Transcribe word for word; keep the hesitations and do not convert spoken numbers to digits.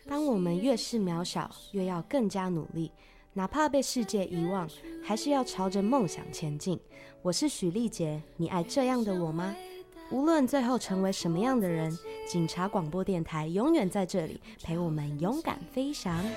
当我们越是渺小，越要更加努力，哪怕被世界遗忘，还是要朝着梦想前进。我是许丽杰，你爱这样的我吗？无论最后成为什么样的人，警察广播电台永远在这里陪我们勇敢飞翔。